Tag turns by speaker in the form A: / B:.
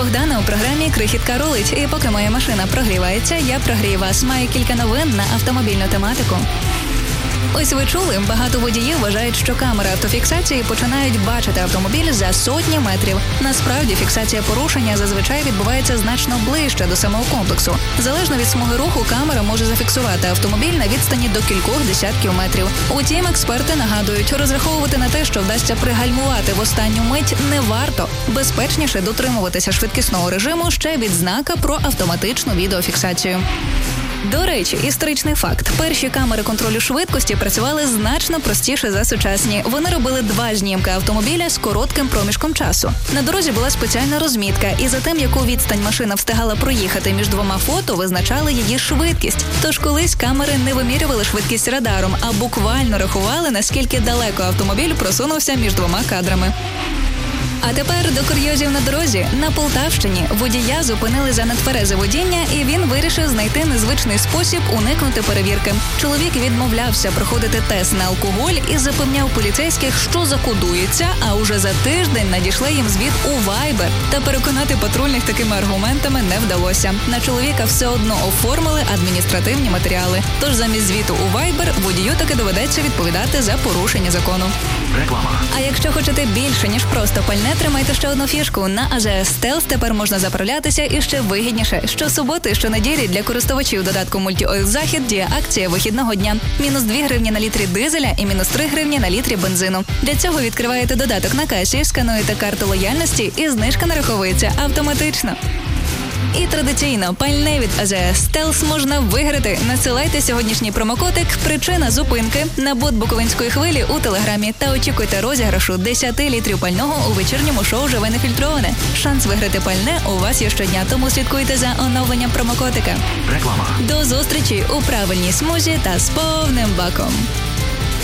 A: Богдана у програмі «Крихітка рулить». І поки моя машина прогрівається, я прогрію вас. Маю кілька новин на автомобільну тематику. Ось ви чули, багато водіїв вважають, що камери автофіксації починають бачити автомобіль за сотні метрів. Насправді, фіксація порушення зазвичай відбувається значно ближче до самого комплексу. Залежно від смуги руху, камера може зафіксувати автомобіль на відстані до кількох десятків метрів. Утім, експерти нагадують, розраховувати на те, що вдасться пригальмувати в останню мить, не варто. Безпечніше дотримуватися швидкісного режиму ще відзнака про автоматичну відеофіксацію. До речі, історичний факт. Перші камери контролю швидкості працювали значно простіше за сучасні. Вони робили 2 знімки автомобіля з коротким проміжком часу. На дорозі була спеціальна розмітка, і за тим, яку відстань машина встигала проїхати між 2 фото, визначали її швидкість. Тож колись камери не вимірювали швидкість радаром, а буквально рахували, наскільки далеко автомобіль просунувся між 2 кадрами. А тепер до курйозів на дорозі. На Полтавщині водія зупинили за нетверезе водіння, і він вирішив знайти незвичний спосіб уникнути перевірки. Чоловік відмовлявся проходити тест на алкоголь і запевняв поліцейських, що закодується, а уже за тиждень надійшли їм звіт у Viber. Та переконати патрульних такими аргументами не вдалося. На чоловіка все одно оформили адміністративні матеріали. Тож замість звіту у Viber водію таки доведеться відповідати за порушення закону.
B: Реклама.
A: А якщо хочете більше, ніж просто пальне, тримайте ще одну фішку. На AGS Stealth тепер можна заправлятися і ще вигідніше. Щосуботи, щонеділі для користувачів додатку Multi-Oil Захід діє акція вихідного дня. Мінус 2 гривні на літрі дизеля і мінус 3 гривні на літрі бензину. Для цього відкриваєте додаток на касі, скануєте карту лояльності і знижка нараховується автоматично. І традиційно пальне від AGS Stealth можна виграти. Надсилайте сьогоднішній промокодик «Причина зупинки» на бот Буковинської хвилі у Телеграмі та очікуйте розіграшу 10 літрів пального у вечірньому шоу «Живе нефільтроване». Шанс виграти пальне у вас є щодня, тому слідкуйте за оновленням промокодика.
B: Реклама.
A: До зустрічі у правильній смузі та з повним баком.